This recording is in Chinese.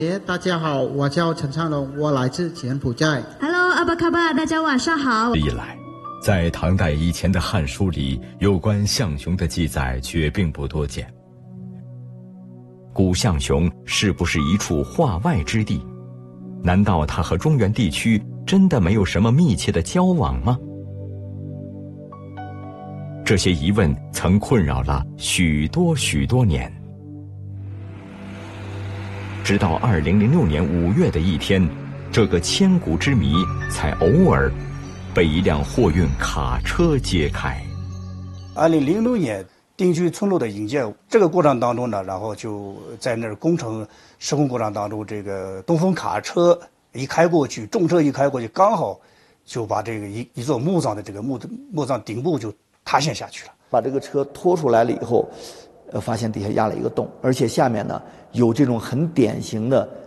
大家好，我叫陈昌龙，我来自柬埔寨。 Hello， 阿巴卡巴，大家晚上好。 一来，在唐代以前的汉书里，有关象雄的记载却并不多见。古象雄是不是一处化外之地？难道它和中原地区真的没有什么密切的交往吗？这些疑问曾困扰了许多年。直到2006年5月的一天，这个千古之谜才偶尔被一辆货运卡车揭开。 2006年定居村落的引建，这个过程当中呢，然后就在那儿工程施工过程当中，这个东风卡车一开过去，重车一开过去，刚好就把这个一座木葬的这个木葬顶部就塌陷下去了。 把这个车拖出来了以后，发现底下压了一个洞，而且下面呢有这种很典型的